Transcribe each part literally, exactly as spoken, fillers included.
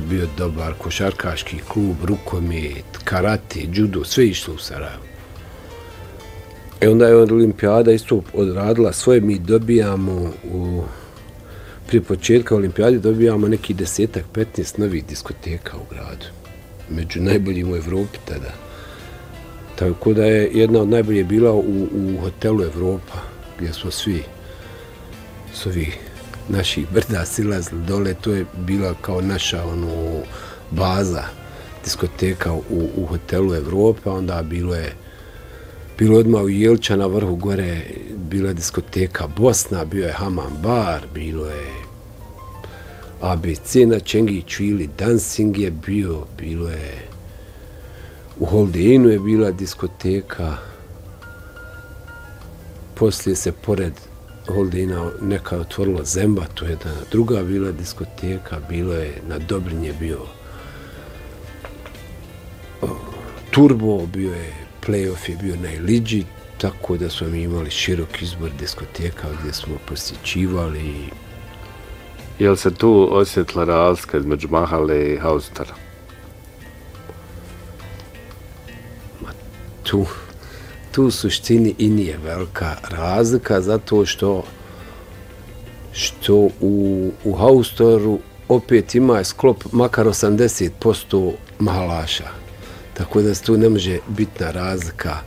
bio dobar, košarkaški klub, rukomet, karate, judo, sve išlo u Sarajevo. E onda je olimpijada isto odradila svoje, mi dobijamo u, prije početka olimpijade dobijamo neki desetak, petnaest novih diskoteka u gradu. Među najboljim u Evropi tada. Tako da je jedna od najboljih bila u, u hotelu Evropa, gdje smo svi s ovih naših brda silazili dole, to je bila kao naša ono, baza diskoteka u, u hotelu Evropa, onda bilo je bilo odmah u Jelča na vrhu gore, bila je diskoteka Bosna, bio je Haman bar, bilo je A B C na Čengiću ili dancing je bio, bilo je u Holdenu je bila diskoteka, poslije se pored Holdena neka otvorila Zemba, to je jedna druga bila diskoteka, bilo je na Dobrinje bio Turbo, bio je Playoff je bio na Iliđi, tako da smo imali širok izbor diskoteka gdje smo posjećivali. Je li se tu osjetila razlika između Mahale i Haustara? Ma tu, tu u suštini i nije velika razlika, zato što što u, u Haustaru opet ima sklop makar osamdeset posto mahalaša. Tako da se tu ne može bitna razlika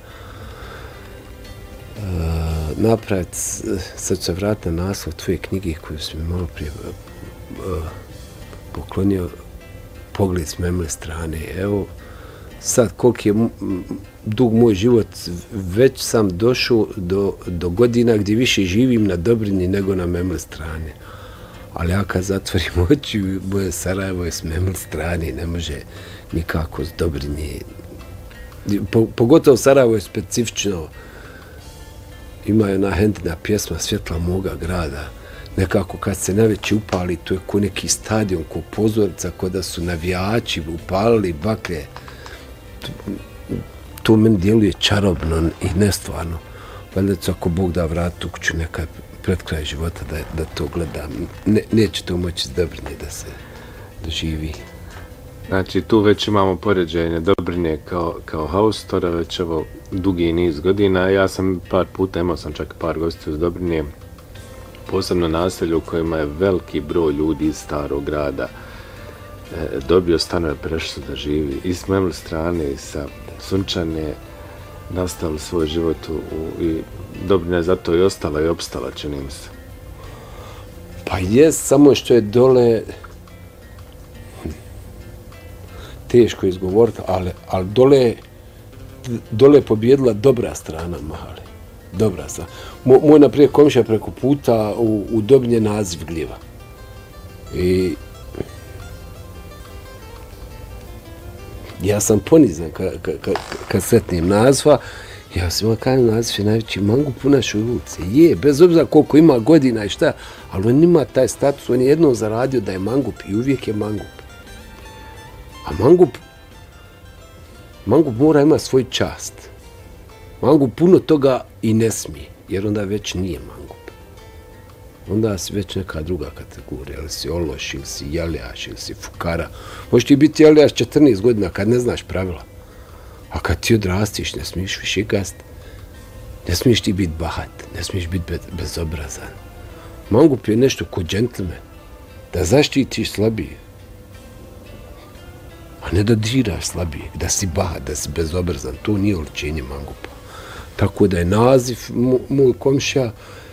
e, napraviti. Sad ću vratiti na naslov tvoje knjige koju sam mi malo prije e, poklonio, Pogled s memle strane. Evo, sad koliki je dug moj život, već sam došao do, do godina gdje više živim na Dobrini nego na memle strane. Ali ja kad zatvorim oči, moje Sarajevo je s memle strane, ne može nikako s Dobrinje. Pogotovo Sarajevo je specifično. Ima jedna hendina pjesma Svjetla moga grada. Nekako kad se najveći upali, to je ko neki stadion, ko pozornica, ko da su navijači upalili baklje. To, to meni djeluje čarobno i nestvarno. Valjda ću ako Bog da vrati u kuću nekad pred kraj života da, da to gledam. Ne, neće to moći s Dobrinje da se doživi. Znači, tu već imamo poređenje Dobrinje kao, kao Haustora, već evo dugi niz godina. Ja sam par puta, imao sam čak par gostiju iz Dobrinje, posebno naselju u kojima je veliki broj ljudi iz starog grada e, dobio stanove, prešli da živi i s memle strane i sa Sunčane, nastavili svoj život u, i Dobrina je zato i ostala i opstala, čini mi se. Pa je, samo što je dole teško izgovoriti, ali, ali dole, dole je pobjedila dobra strana Mahale. Dobra strana. Mo, moj naprijed komšija preko puta u, u Dobrinje naziv gljiva. I ja sam ponizan kad ka, ka, ka sretnim nazva. Ja sam imao kada naziv je najveći mangup u našoj ulici. Je, bez obzira koliko ima godina i šta, ali on ima taj status, on je jednom zaradio da je mangup i uvijek je mangup. A mangup, mangup mora imati svoj čast. Mangup puno toga i ne smije, jer onda već nije mangup. Onda si već neka druga kategorija, ili si ološ, ili si jeljaš, ili si fukara. Možeš ti biti jeljaš četrnaest godina kad ne znaš pravila. A kad ti odrastiš, ne smiješ više gast. Ne smiješ ti biti bahat, ne smiješ biti be, bezobrazan. Mangup je nešto ko džentlmen, da zaštitiš slabije. A ne da diraš slabije, da si bahat, da si bezobrazan. To nije oličenje mangupa. Tako da je naziv moj komšija,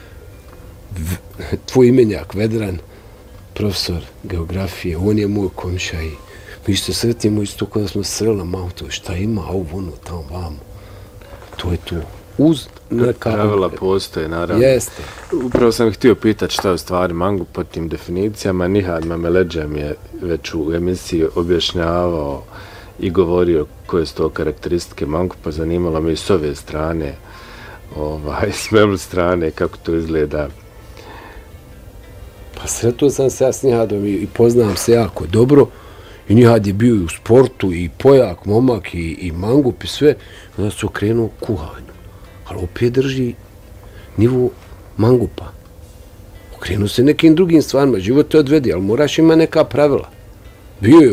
tvoj imenjak Vedran, profesor geografije, on je moj komšija i mi se sretimo isto kada smo sreli na auto, šta ima, a ovo, ono, tamo, vamo. To je to. Uz neka... Pravila postoje, naravno. Jeste. Upravo sam htio pitati šta je u stvari mangup po tim definicijama. Nihad Mameleđa mi je već u emisiji objašnjavao i govorio koje su to karakteristike mangupa. Zanimalo me i s ove strane, ovaj, s memle strane, kako to izgleda. Pa sretao sam se ja s Nihadom i, i poznam se jako dobro. I Nihad je bio i u sportu, i pojak, momak, i, i mangup, i sve. Onda se okrenuo kuhanju. Ali opet drži nivo mangupa. Okrenuo se nekim drugim stvarima. Život te odvedi, ali moraš ima neka pravila. Bio je